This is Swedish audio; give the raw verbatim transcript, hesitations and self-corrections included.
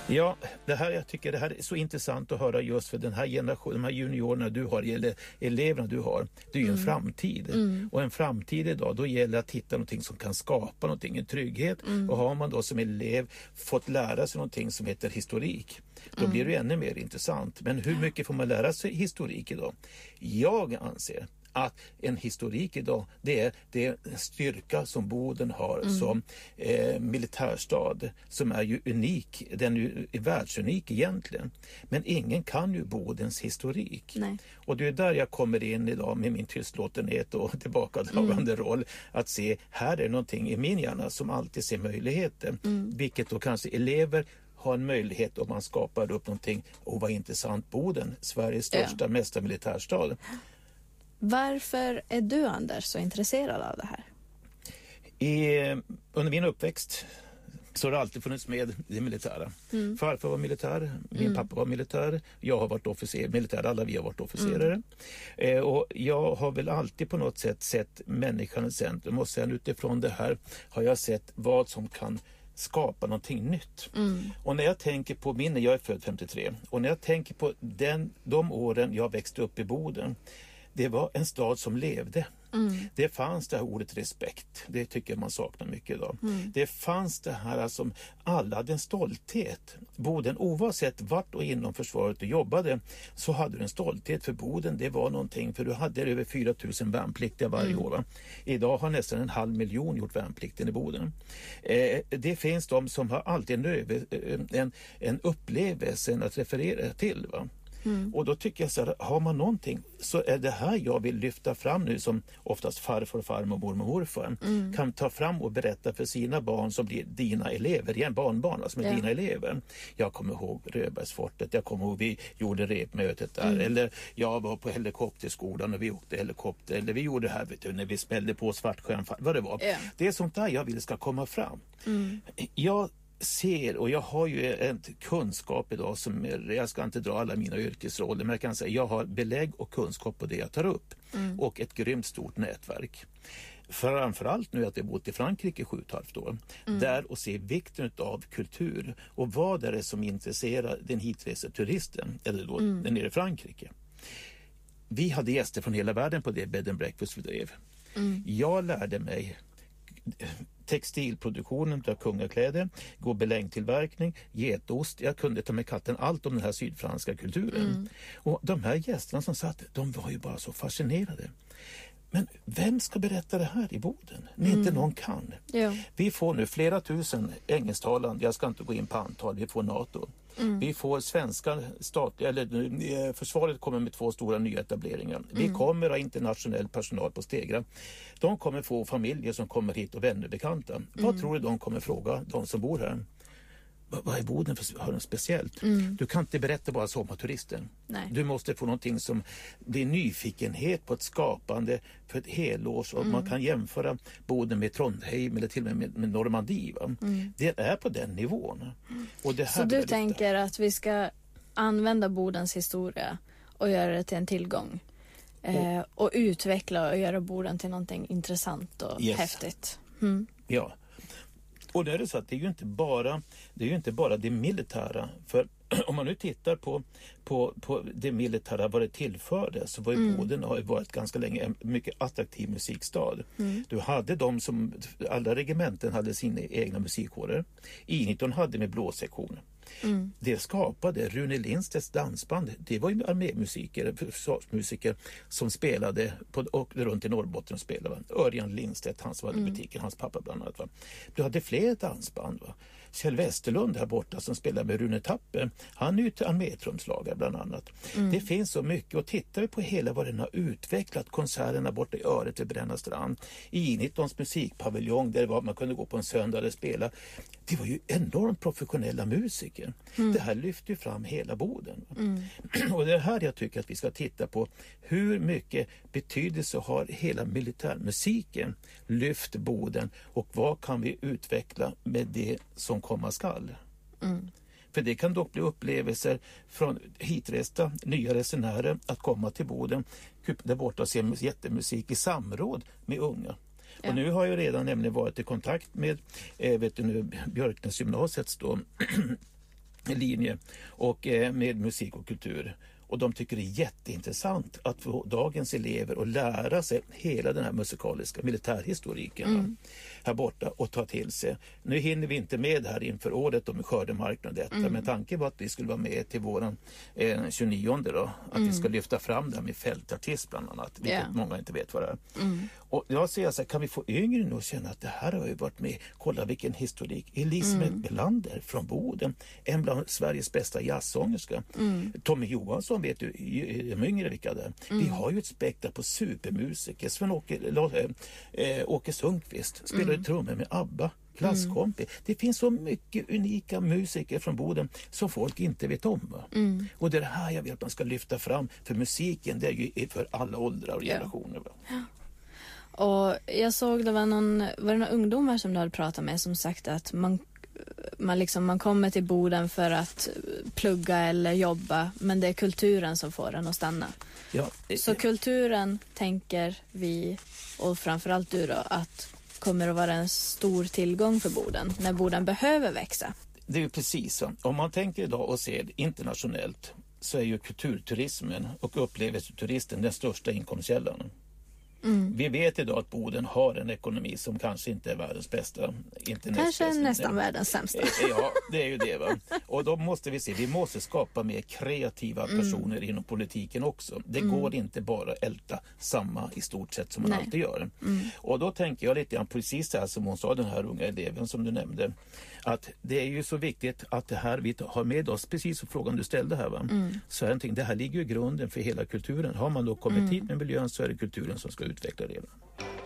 Ja, det här, jag tycker det här är så intressant att höra just för den här generationen, de här juniorerna du har, eller eleverna du har, det är ju mm. en framtid. Mm. Och en framtid idag, då gäller det att hitta någonting som kan skapa någonting, en trygghet. Mm. Och har man då som elev fått lära sig någonting som heter historik, då mm. blir det ännu mer intressant. Men hur mycket får man lära sig historik idag? Jag anser att en historik idag, det är, det är en styrka som Boden har mm. som eh, militärstad, som är ju unik, den är ju världsunik egentligen. Men ingen kan ju Bodens historik. Nej. Och det är där jag kommer in idag med min tystlåtenhet och tillbakadragande mm. roll, att se, här är någonting i min hjärna som alltid ser möjligheter. Mm. Vilket då kanske elever har en möjlighet om man skapar upp någonting, och vad intressant, Boden, Sveriges största, ja. mesta militärstad. Varför är du, Anders, så intresserad av det här? I, under min uppväxt så har det alltid funnits med det militära. Mm. Farfar var militär, min mm. pappa var militär, jag har varit officer, militär, alla vi har varit officerare. Mm. Eh, och jag har väl alltid på något sätt sett människan i centrum, och sen utifrån det här har jag sett vad som kan skapa någonting nytt. Mm. Och när jag tänker på min, jag är född femtiotre, och när jag tänker på den, de åren jag växte upp i Boden, det var en stad som levde. Mm. Det fanns det här ordet respekt. Det tycker jag man saknar mycket idag. Mm. Det fanns det här som alltså, alla hade en stolthet. Boden, oavsett vart och inom försvaret du jobbade, så hade du en stolthet för Boden. Det var någonting, för du hade över fyra tusen värnpliktiga varje mm. år. Va? Idag har nästan en halv miljon gjort värnplikten i Boden. Eh, det finns de som har alltid en, en, en upplevelse att referera till, va? Mm. Och då tycker jag så här, har man någonting, så är det här jag vill lyfta fram nu, som oftast farfar, farmor, mormor, morfar mm. kan ta fram och berätta för sina barn som blir dina elever, igen barnbarn som är ja. dina elever. Jag kommer ihåg Röbergsfortet, jag kommer ihåg vi gjorde repmötet där, mm. eller jag var på helikopterskolan och vi åkte helikopter, eller vi gjorde det här, vet du, när vi smällde på Svartsjön, vad det var. Ja. Det är sånt där jag vill ska komma fram. Mm. Jag ser, och jag har ju en kunskap idag som är, jag ska inte dra alla mina yrkesroller, men jag kan säga jag har belägg och kunskap på det jag tar upp mm. och ett grymt stort nätverk. Framförallt nu att jag bott i Frankrike sju och ett halvt år mm. där, och se vikten av kultur och vad är det som intresserar den hitreseturisten, eller då mm. den nere i Frankrike. Vi hade gäster från hela världen på det bed and breakfast vi drev. Mm. Jag lärde mig textilproduktionen av kungakläder, gobelängtillverkning, getost. Jag kunde ta med katten allt om den här sydfranska kulturen. Mm. Och de här gästerna som satt, de var ju bara så fascinerade. Men vem ska berätta det här i Boden? När mm. inte någon kan. Ja. Vi får nu flera tusen engelsktalande, jag ska inte gå in på antal, vi får NATO. Mm. Vi får svenska statliga, eller försvaret kommer med två stora nyetableringar. Mm. Vi kommer ha internationell personal på Stegra. De kommer få familjer som kommer hit och vänner bekanta. Mm. Vad tror du de kommer fråga, de som bor här? Vad är Boden för har något speciellt? Mm. Du kan inte berätta bara sommarturisten. Nej. Du måste få någonting som blir nyfikenhet på ett skapande för ett helårs. Och mm. man kan jämföra Boden med Trondheim eller till och med med, med Normandie. Mm. Det är på den nivån. Mm. Och det här Så du tänker att vi ska använda Bodens historia och göra det till en tillgång? Och, eh, och utveckla och göra Boden till någonting intressant och yes. häftigt. Mm. Ja. Och det är det så att det är ju inte bara det, är ju inte bara det militära, för om man nu tittar på, på, på det militära, vad det tillförde, så var ju mm. Boden har ju varit ganska länge en mycket attraktiv musikstad. Mm. Du hade de som, alla regementen hade sina egna musikkårer. I nitton hade med blåsektion. Mm. Det skapade Rune Lindstedts dansband. Det var ju armémusiker, försvarsmusiker som spelade på, och runt i Norrbotten och spelade. Örjan Lindstedt, hans var i mm. butiken, hans pappa bland annat. Va? Du hade fler dansband. Va? Kjell Westerlund här borta som spelar med Rune Tappe, han är ju armétrumslagare bland annat. Mm. Det finns så mycket, och tittar vi på hela vad den har utvecklat, konserterna borta i Öret vid Bränna strand, i nittons musikpaviljong där det var, man kunde gå på en söndag och spela. Det var ju enormt professionella musiker. Mm. Det här lyfter ju fram hela Boden. Mm. Och det är här jag tycker att vi ska titta på hur mycket betydelse har hela militärmusiken lyft Boden, och vad kan vi utveckla med det som komma skall. Mm. För det kan dock bli upplevelser från hitresta nya resenärer att komma till Boden där borta och se jättemusik i samråd med unga. Ja. Och nu har jag redan nämligen varit i kontakt med eh, vet du nu, Björknäs gymnasiets då linje och eh, med musik och kultur. Och de tycker det är jätteintressant att få dagens elever att lära sig hela den här musikaliska militärhistoriken mm. här borta och ta till sig. Nu hinner vi inte med här inför året om skördemarknaden och detta, mm. men tanken var att vi skulle vara med till våran eh, tjugonionde då, att mm. vi ska lyfta fram det här med fältartist bland annat, vilket yeah. många inte vet vad det är. Mm. Och jag säger så här, kan vi få yngre nu att känna att det här har ju varit med, kolla vilken historik. Elisabeth mm. Belander från Boden, en bland Sveriges bästa jazzsångerska. Mm. Tommy Johansson vet du, de yngre vilka det är. Mm. Vi har ju ett spektra på supermusiker. Sven-Åke äh, Åke Sundqvist spelade mm. trummor med ABBA, klasskompi. Mm. Det finns så mycket unika musiker från Boden som folk inte vet om. Mm. Och det är det här jag vill att man ska lyfta fram, för musiken det är ju för alla åldrar och generationer. Ja. Och jag såg det var någon, var det några ungdomar som du hade pratat med som sagt att man Man, liksom, man kommer till Boden för att plugga eller jobba, men det är kulturen som får den att stanna. Ja, det, så kulturen tänker vi, och framförallt du då, att kommer att vara en stor tillgång för Boden när Boden behöver växa. Det är ju precis så. Om man tänker idag och ser internationellt så är ju kulturturismen och upplevelseturisten den största inkomstkällan. Mm. Vi vet idag att Boden har en ekonomi som kanske inte är världens bästa. Inte kanske näst nästan världens sämsta. Ja, det är ju det. Va? Och då måste vi se, vi måste skapa mer kreativa personer mm. inom politiken också. Det mm. går inte bara att älta samma i stort sett som man Nej. alltid gör. Mm. Och då tänker jag lite grann precis det här som hon sa, den här unga eleven som du nämnde. Att det är ju så viktigt att det här vi har med oss, precis som frågan du ställde här va. Mm. Så är det, det här ligger ju i grunden för hela kulturen. Har man då kommit mm. hit med miljön så är det kulturen som ska utveckla det.